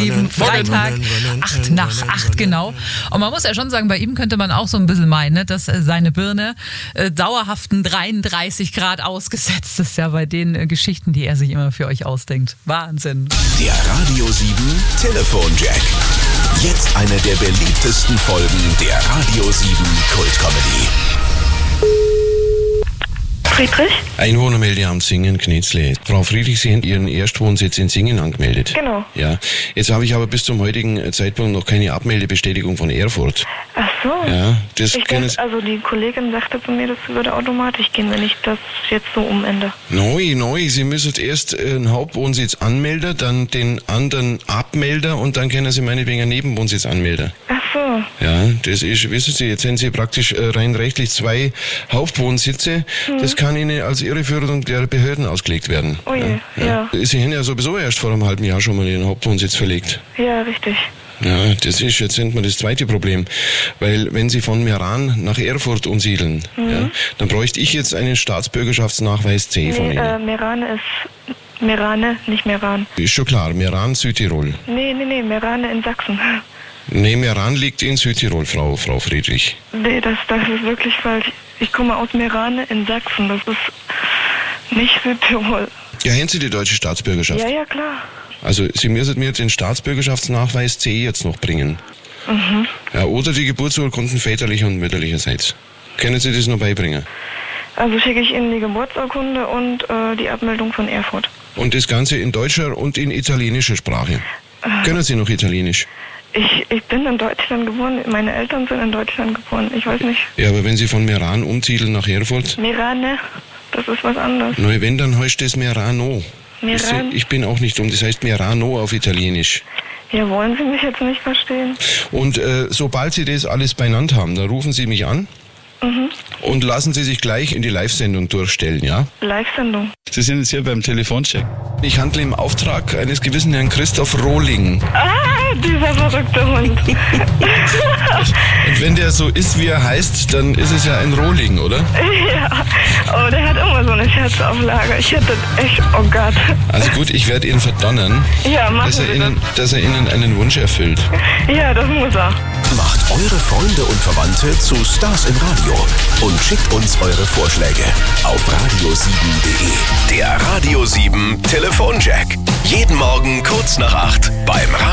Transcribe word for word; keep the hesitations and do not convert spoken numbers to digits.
sieben, Freitag, acht nach acht genau. Und man muss ja schon sagen, bei ihm könnte man auch so ein bisschen meinen, ne, dass seine Birne äh, dauerhaften dreiunddreißig Grad ausgesetzt ist, ja, bei den äh, Geschichten, die er sich immer für euch ausdenkt. Wahnsinn. Der Radio sieben Telefonjack. Jetzt eine der beliebtesten Folgen der Radio sieben Kultcomedy. Friedrich? Einwohnermeldeamt Singen, Knetzle. Frau Friedrich, Sie haben Ihren Erstwohnsitz in Singen angemeldet. Genau. Ja. Jetzt habe ich aber bis zum heutigen Zeitpunkt noch keine Abmeldebestätigung von Erfurt. Ach so. Ja, das ich können denk, also die Kollegin sagte zu mir, das würde automatisch gehen, wenn ich das jetzt so umende. Neu, neu. Sie müssen erst einen Hauptwohnsitz anmelden, dann den anderen Abmelder und dann können Sie meinetwegen einen Nebenwohnsitz anmelden. Ach so. Ja, das ist, wissen Sie, jetzt sind Sie praktisch rein rechtlich zwei Hauptwohnsitze. Hm. Das kann Ihnen als Irreführung der Behörden ausgelegt werden. Oh je, ja, ja. ja. Sie haben ja sowieso erst vor einem halben Jahr schon mal Ihren Hauptwohnsitz verlegt. Ja, richtig. Ja, das ist, jetzt sind wir das zweite Problem. Weil wenn Sie von Meran nach Erfurt umsiedeln, mhm. ja, dann bräuchte ich jetzt einen Staatsbürgerschaftsnachweis C nee, von Ihnen. Äh, Merane ist Merane, nicht Meran. Ist schon klar, Meran, Südtirol. Nee, nee, nee, Merane in Sachsen. Nee, Meran liegt in Südtirol, Frau, Frau Friedrich. Nee, das, das ist wirklich falsch. Ich komme aus Merane in Sachsen, das ist nicht Südtirol. Ja, haben Sie die deutsche Staatsbürgerschaft? Ja, ja, klar. Also Sie müssen mir den Staatsbürgerschaftsnachweis C jetzt noch bringen. Mhm. Ja, oder die Geburtsurkunden väterlicher und mütterlicherseits. Können Sie das noch beibringen? Also schicke ich Ihnen die Geburtsurkunde und äh, die Abmeldung von Erfurt. Und das Ganze in deutscher und in italienischer Sprache. Äh. Können Sie noch Italienisch? Ich, ich bin in Deutschland geboren, meine Eltern sind in Deutschland geboren, ich weiß nicht. Ja, aber wenn Sie von Meran umsiedeln nach Erfurt? Merane, das ist was anderes. Na, wenn, dann heißt das Merano. Meran? Ich bin auch nicht dumm, das heißt Merano auf Italienisch. Ja, wollen Sie mich jetzt nicht verstehen? Und äh, sobald Sie das alles beieinander haben, dann rufen Sie mich an. Mhm. Und lassen Sie sich gleich in die Live-Sendung durchstellen, ja? Live-Sendung? Sie sind jetzt hier beim Telefoncheck. Ich handle im Auftrag eines gewissen Herrn Christoph Rohling. Ah, dieser verrückte Hund. Und wenn der so ist, wie er heißt, dann ist es ja ein Rohling, oder? Ja, oh, der hat immer so eine Scherzauflage. Ich hätte echt, oh Gott. Also gut, ich werde ihn verdonnern, ja, dass, er Ihnen, dass er Ihnen einen Wunsch erfüllt. Ja, das muss er. Macht eure Freunde und Verwandte zu Stars im Radio und schickt uns eure Vorschläge auf radio sieben punkt de. Der Radio sieben Telefonjack. Jeden Morgen kurz nach acht beim Radio